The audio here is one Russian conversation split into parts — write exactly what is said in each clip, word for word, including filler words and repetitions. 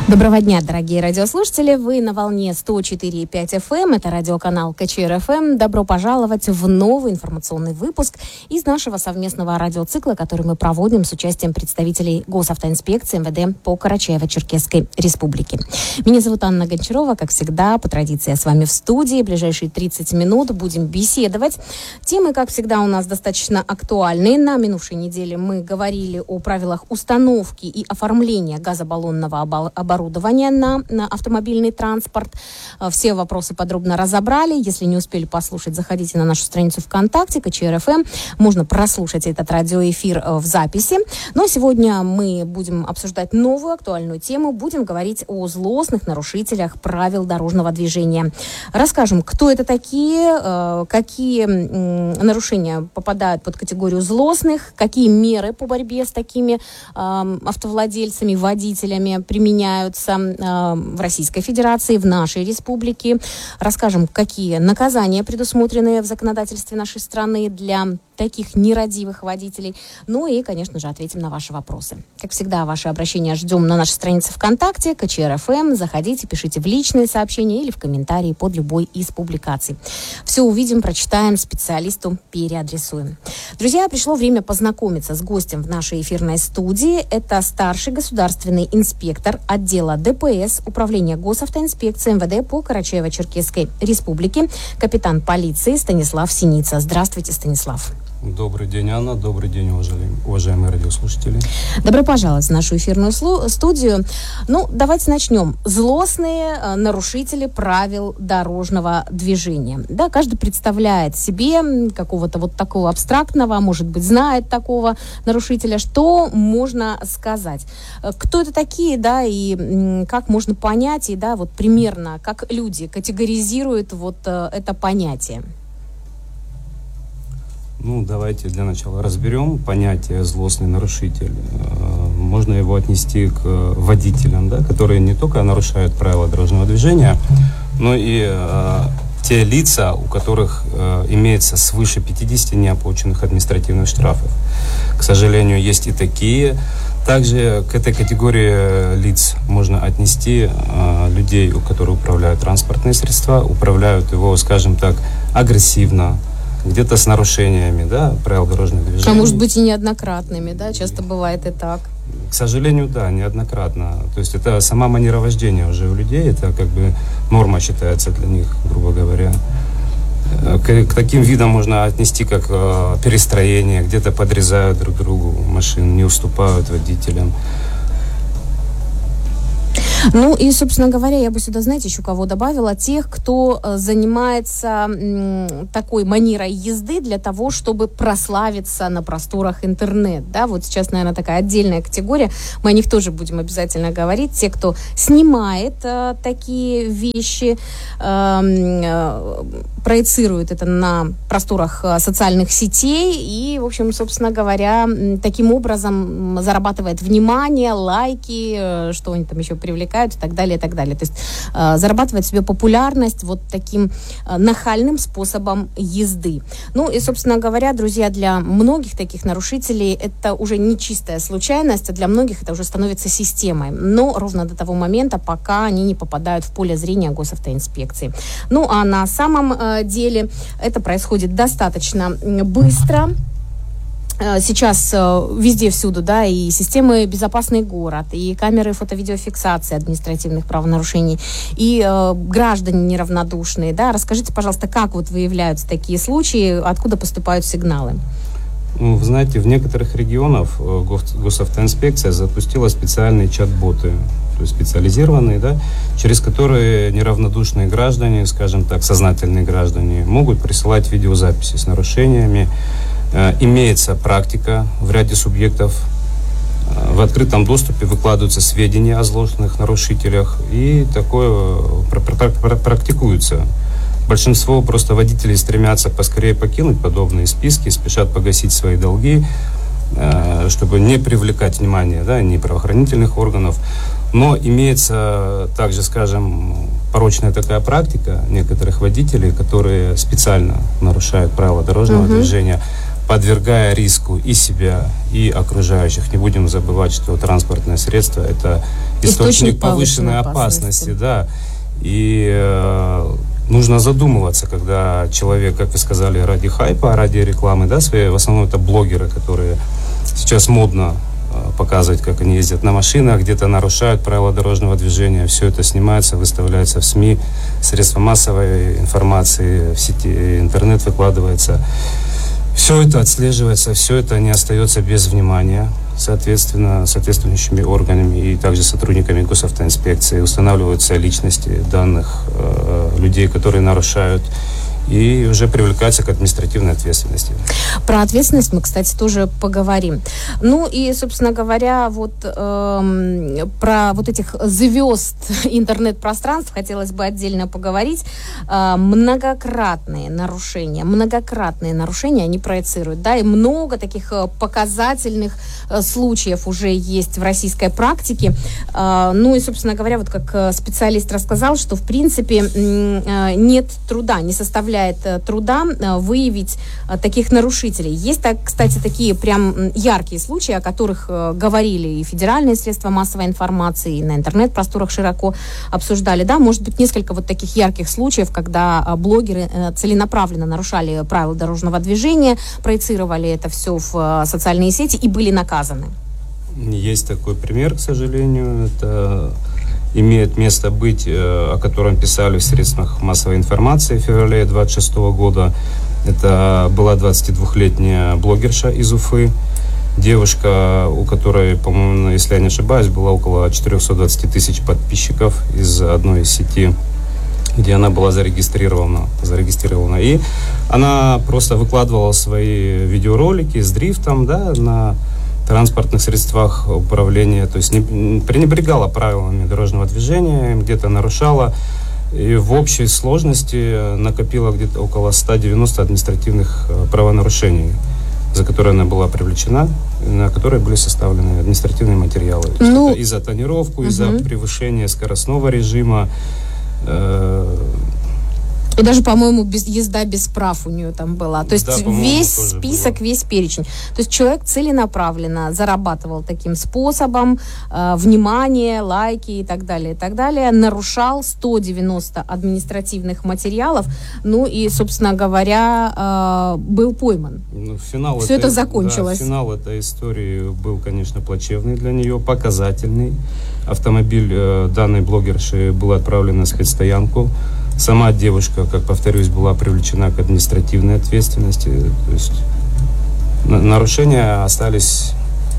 Доброго дня, дорогие радиослушатели. Вы на волне сто четыре и пять эф эм. Это радиоканал КЧР-ФМ. Добро пожаловать в новый информационный выпуск из нашего совместного радиоцикла, который мы проводим с участием представителей Госавтоинспекции эм вэ дэ по Карачаево-Черкесской Республике. Меня зовут Анна Гончарова. Как всегда, по традиции, я с вами в студии. В ближайшие тридцать минут будем беседовать. Темы, как всегда, у нас достаточно актуальные. На минувшей неделе мы говорили о правилах установки и оформления газобаллонного оборудования оборудование на, на автомобильный транспорт. Все вопросы подробно разобрали. Если не успели послушать, заходите на нашу страницу ВКонтакте, КЧР-ФМ. Можно прослушать этот радиоэфир в записи. Но сегодня мы будем обсуждать новую актуальную тему. Будем говорить о злостных нарушителях правил дорожного движения. Расскажем, кто это такие, какие нарушения попадают под категорию злостных, какие меры по борьбе с такими автовладельцами, водителями применяют в Российской Федерации, в нашей республике. Расскажем, какие наказания предусмотрены в законодательстве нашей страны для таких нерадивых водителей. Ну и, конечно же, ответим на ваши вопросы. Как всегда, ваши обращения ждем на нашей странице ВКонтакте, КЧР-ФМ. Заходите, пишите в личные сообщения или в комментарии под любой из публикаций. Все увидим, прочитаем, специалисту переадресуем. Друзья, пришло время познакомиться с гостем в нашей эфирной студии. Это старший государственный инспектор отдела дэ пэ эс Управления Госавтоинспекции эм вэ дэ по Карачаево-Черкесской Республике, капитан полиции Станислав Синица. Здравствуйте, Станислав. Добрый день, Анна. Добрый день, уважаемые радиослушатели. Добро пожаловать в нашу эфирную студию. Ну, давайте начнем. Злостные э, нарушители правил дорожного движения. Да, каждый представляет себе какого-то вот такого абстрактного, может быть, знает такого нарушителя. Что можно сказать? Кто это такие, да, и м, как можно понять, и, да, вот примерно, как люди категоризируют вот э, это понятие? Ну, давайте для начала разберем понятие «злостный нарушитель». Можно его отнести к водителям, да, которые не только нарушают правила дорожного движения, но и э, те лица, у которых э, имеется свыше пятидесяти неоплаченных административных штрафов. К сожалению, есть и такие. Также к этой категории лиц можно отнести э, людей, у которых управляют транспортные средства, управляют его, скажем так, агрессивно, где-то с нарушениями, да, правил дорожного движения. А может быть и неоднократными, да, часто бывает и так. К сожалению, да, неоднократно. То есть это сама манера вождения уже у людей, это как бы норма считается для них, грубо говоря. К, к таким видам можно отнести как э, перестроение, где-то подрезают друг другу машин, не уступают водителям. Ну и, собственно говоря, я бы сюда, знаете, еще кого добавила, тех, кто занимается м, такой манерой езды для того, чтобы прославиться на просторах интернет, да, вот сейчас, наверное, такая отдельная категория, мы о них тоже будем обязательно говорить, те, кто снимает э, такие вещи, э, э, проецирует это на просторах э, социальных сетей и, в общем, собственно говоря, таким образом зарабатывает внимание, лайки, э, что они там еще привлекают, и так далее, и так далее. То есть э, зарабатывать себе популярность вот таким э, нахальным способом езды. Ну и, собственно говоря, друзья, для многих таких нарушителей это уже не чистая случайность, а для многих это уже становится системой. Но ровно до того момента, пока они не попадают в поле зрения Госавтоинспекции. Ну а на самом э, деле это происходит достаточно быстро. Сейчас везде, всюду, да, и системы «Безопасный город», и камеры фото-видеофиксации административных правонарушений, и э, граждане неравнодушные, да. Расскажите, пожалуйста, как вот выявляются такие случаи, откуда поступают сигналы? Ну, вы знаете, в некоторых регионах Гос- Госавтоинспекция запустила специальные чат-боты, то есть специализированные, да, через которые неравнодушные граждане, скажем так, сознательные граждане, могут присылать видеозаписи с нарушениями. Имеется практика в ряде субъектов. В открытом доступе выкладываются сведения о злостных нарушителях, и такое практикуется. Большинство просто водителей стремятся поскорее покинуть подобные списки, спешат погасить свои долги, чтобы не привлекать внимание, да, ни правоохранительных органов. Но имеется также, скажем, порочная такая практика некоторых водителей, которые специально нарушают правила дорожного uh-huh. движения, подвергая риску и себя, и окружающих. Не будем забывать, что транспортное средство – это источник, источник повышенной опасности. опасности да. И э, нужно задумываться, когда человек, как вы сказали, ради хайпа, ради рекламы, да, свои, в основном это блогеры, которые сейчас модно э, показывать, как они ездят на машинах, где-то нарушают правила дорожного движения. Все это снимается, выставляется в СМИ, средства массовой информации, в сети, интернет выкладывается. Все это отслеживается, все это не остается без внимания. Соответственно, соответствующими органами и также сотрудниками госавтоинспекции устанавливаются личности данных э, людей, которые нарушают, и уже привлекаются к административной ответственности. Про ответственность мы, кстати, тоже поговорим. Ну и, собственно говоря, вот э, про вот этих звезд интернет-пространств хотелось бы отдельно поговорить. Э, многократные нарушения, многократные нарушения они проецируют, да, и много таких показательных э, случаев уже есть в российской практике. Э, ну и, собственно говоря, вот как специалист рассказал, что, в принципе, э, нет труда, не составляет труда выявить таких нарушителей. Есть, так, кстати, такие прям яркие случаи, о которых говорили и федеральные средства массовой информации, и на интернет-просторах широко обсуждали. Да, может быть, несколько вот таких ярких случаев, когда блогеры целенаправленно нарушали правила дорожного движения, проецировали это все в социальные сети и были наказаны. Есть такой пример, к сожалению. Это имеет место быть, о котором писали в средствах массовой информации в феврале двадцать шестого года. Это была двадцатидвухлетняя блогерша из Уфы. Девушка, у которой, по-моему, если я не ошибаюсь, было около четыреста двадцать тысяч подписчиков из одной из сети, где она была зарегистрирована, зарегистрирована. И она просто выкладывала свои видеоролики с дрифтом, да, на транспортных средствах управления, то есть не пренебрегала правилами дорожного движения, где-то нарушала, и в общей сложности накопила где-то около ста девяноста административных правонарушений, за которые она была привлечена, на которые были составлены административные материалы. Ну, и за тонировку, угу. и за превышение скоростного режима. Э- И даже, по-моему, без, езда без прав у нее там была. То есть да, весь список, было. Весь перечень. То есть человек целенаправленно зарабатывал таким способом э, внимание, лайки и так далее, и так далее. Нарушал сто девяносто административных материалов. Ну и, собственно говоря, э, был пойман. Ну, финал Все это, это закончилось. Да, финал этой истории был, конечно, плачевный для нее, показательный. Автомобиль э, данной блогерши был отправлен на спецстоянку. Сама девушка, как повторюсь, была привлечена к административной ответственности. То есть нарушения остались.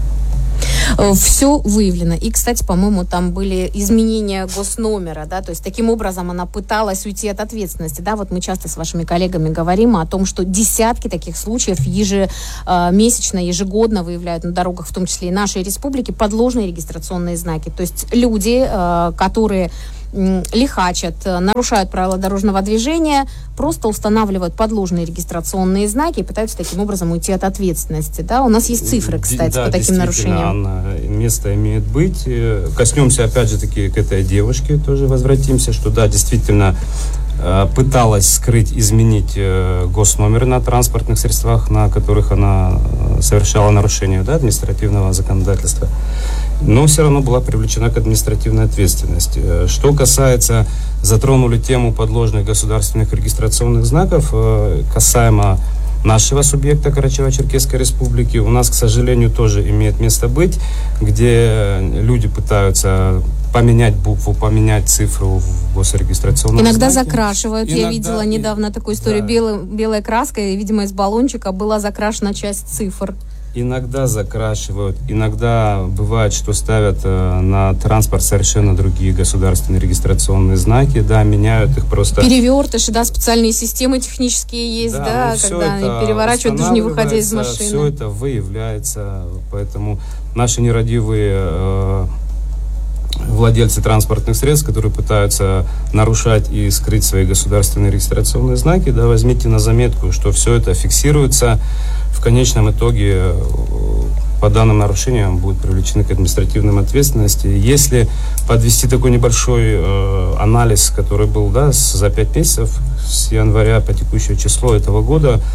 Все выявлено. И, кстати, по-моему, там были изменения госномера, да, то есть таким образом она пыталась уйти от ответственности, да, вот мы часто с вашими коллегами говорим о том, что десятки таких случаев ежемесячно, ежегодно выявляют на дорогах, в том числе и нашей республики, подложные регистрационные знаки. То есть люди, которые лихачат, нарушают правила дорожного движения, просто устанавливают подложные регистрационные знаки и пытаются таким образом уйти от ответственности. Да? У нас есть цифры, кстати, да, по таким нарушениям. Анна, место имеет быть. Коснемся опять же таки к этой девушке, тоже возвратимся, что да, действительно пыталась скрыть, изменить госномер на транспортных средствах, на которых она совершала нарушение, да, административного законодательства, но все равно была привлечена к административной ответственности. Что касается, затронули тему подложных государственных регистрационных знаков, касаемо нашего субъекта Карачаево-Черкесской Республики, у нас, к сожалению, тоже имеет место быть, где люди пытаются поменять букву, поменять цифру в госрегистрационном Иногда знаке. Закрашивают. Иногда, Я видела и... недавно такую историю. Да. Белой, белой краской, видимо, из баллончика была закрашена часть цифр. Иногда закрашивают, иногда бывает, что ставят э, на транспорт совершенно другие государственные регистрационные знаки, да, меняют их просто. Перевертыши, да, специальные системы технические есть, да, да когда они переворачивают, даже не выходя из машины. Все это выявляется, поэтому наши нерадивые э, владельцы транспортных средств, которые пытаются нарушать и скрыть свои государственные регистрационные знаки, да, возьмите на заметку, что все это фиксируется. В конечном итоге по данным нарушениям будут привлечены к административной ответственности. Если подвести такой небольшой э, анализ, который был, да, с, за пять месяцев, с января по текущее число этого года,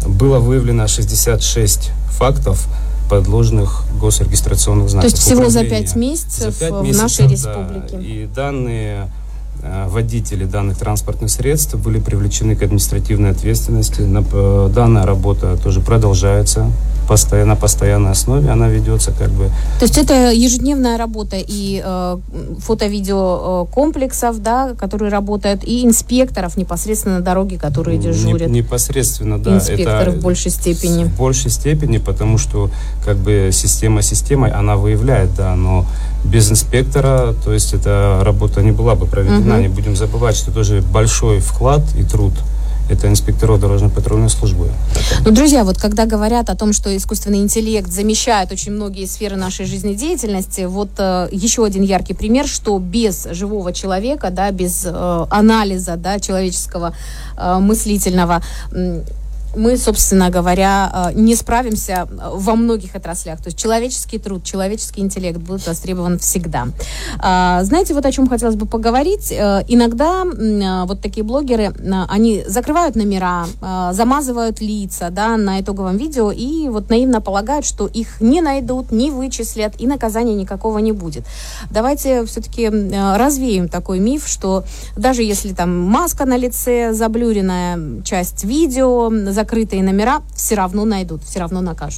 было выявлено шестьдесят шесть фактов подложных госрегистрационных знаков. То есть всего за пять месяцев, за пять месяцев в нашей республике. Да, и данные водители данных транспортных средств были привлечены к административной ответственности. Данная работа тоже продолжается постоянно, на постоянной основе, она ведется как бы. То есть это ежедневная работа и э, фото-видео комплексов, да, которые работают, и инспекторов непосредственно на дороге, которые дежурят. Непосредственно, да. Инспекторы это в большей степени. В большей степени, потому что как бы система системой, она выявляет, да, но без инспектора, то есть эта работа не была бы проведена. Uh-huh. Не будем забывать, что тоже большой вклад и труд это инспекторов дорожно-патрульной службы. Ну, друзья, вот когда говорят о том, что искусственный интеллект замещает очень многие сферы нашей жизнедеятельности, вот э, еще один яркий пример, что без живого человека, да, без э, анализа, да, человеческого э, мыслительного, э, мы, собственно говоря, не справимся во многих отраслях. То есть человеческий труд, человеческий интеллект будут востребован всегда. Знаете, вот о чем хотелось бы поговорить. Иногда вот такие блогеры, они закрывают номера, замазывают лица, да, на итоговом видео и вот наивно полагают, что их не найдут, не вычислят и наказания никакого не будет. Давайте все-таки развеем такой миф, что даже если там маска на лице, заблюренная часть видео, закрытые номера, все равно найдут, все равно накажут.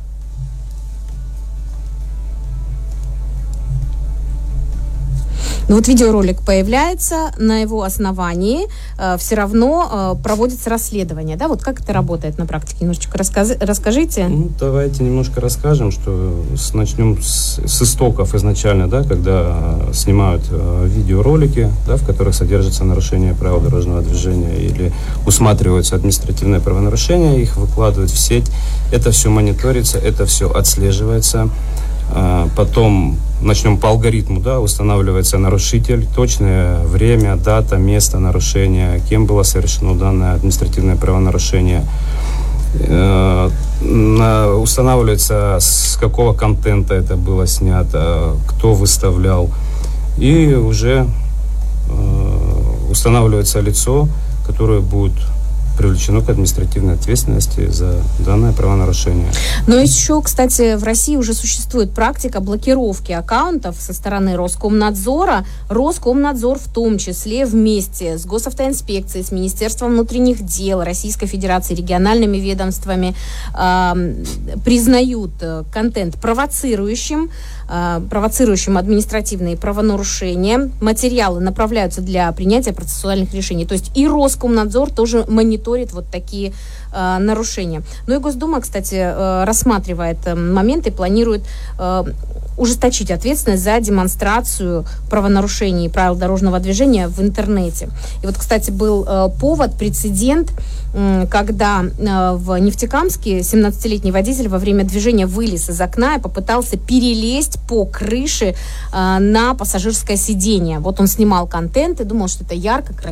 Но вот видеоролик появляется, на его основании э, все равно э, проводится расследование. Да? Вот как это работает на практике? Немножечко рассказ... расскажите. Ну, давайте немножко расскажем, что с, начнем с, с истоков изначально, да, когда снимают э, видеоролики, да, в которых содержится нарушение правил дорожного движения или усматриваются административные правонарушения, их выкладывают в сеть. Это все мониторится, это все отслеживается. Потом начнем по алгоритму, да, устанавливается нарушитель, точное время, дата, место нарушения, кем было совершено данное административное правонарушение. Э, на, устанавливается, с какого контента это было снято, кто выставлял. И уже э, устанавливается лицо, которое будет привлечено к административной ответственности за данное правонарушение. Но еще, кстати, в России уже существует практика блокировки аккаунтов со стороны Роскомнадзора. Роскомнадзор в том числе вместе с Госавтоинспекцией, с Министерством внутренних дел Российской Федерации, региональными ведомствами э, признают контент провоцирующим, э, провоцирующим административные правонарушения. Материалы направляются для принятия процессуальных решений. То есть и Роскомнадзор тоже мониторит вот такие э, нарушения. Ну и Госдума, кстати, э, рассматривает э, момент и планирует э, ужесточить ответственность за демонстрацию правонарушений правил дорожного движения в интернете. И вот, кстати, был э, повод, прецедент, э, когда э, в Нефтекамске семнадцатилетний водитель во время движения вылез из окна и попытался перелезть по крыше э, на пассажирское сиденье. Вот он снимал контент и думал, что это ярко, красиво.